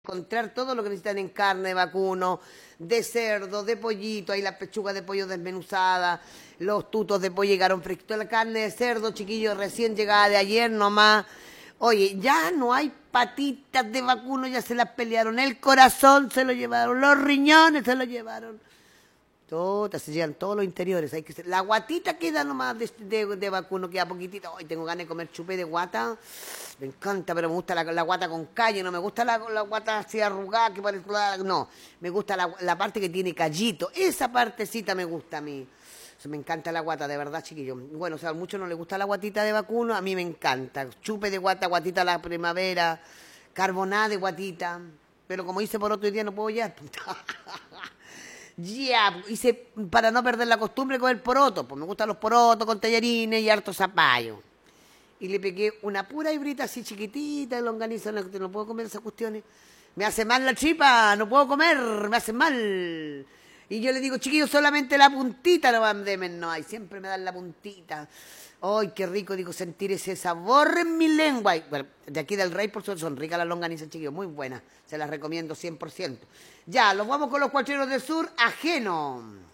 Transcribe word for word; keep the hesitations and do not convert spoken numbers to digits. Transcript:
encontrar todo lo que necesitan en carne de vacuno, de cerdo, de pollito, hay la pechuga de pollo desmenuzada, los tutos de pollo llegaron fresquitos, la carne de cerdo, chiquillos, recién llegada de ayer nomás. Oye, ya no hay patitas de vacuno, ya se las pelearon, el corazón se lo llevaron, los riñones se lo llevaron. Todas, se llevan todos los interiores. Hay que ser. La guatita queda nomás de, de, de vacuno, queda poquitito. Hoy tengo ganas de comer chupé de guata. Me encanta, pero me gusta la, la guata con calle. No me gusta la, la guata así arrugada, que parece... No, me gusta la, la parte que tiene callito. Esa partecita me gusta a mí. Eso, me encanta la guata, de verdad, chiquillo. Bueno, o sea, a muchos no les gusta la guatita de vacuno. A mí me encanta. Chupe de guata, guatita a la primavera. Carbonada de guatita. Pero como hice por otro día, no puedo ya. Ya, yeah, hice para no perder la costumbre con el poroto, pues me gustan los porotos con tallarines y harto zapallo. Y le pegué una pura hebrita así chiquitita de longaniza, no, no puedo comer esas cuestiones. Me hace mal la tripa, no puedo comer, me hace mal. Y yo le digo, chiquillos, solamente la puntita no van de no hay, siempre me dan la puntita. ¡Ay, qué rico! Digo, sentir ese sabor en mi lengua. Y, bueno, de aquí del Rey, por suerte, son ricas las longanizas, chiquillos, muy buenas. Se las recomiendo cien por ciento. Ya, los vamos con los cuacheros del sur, ajeno.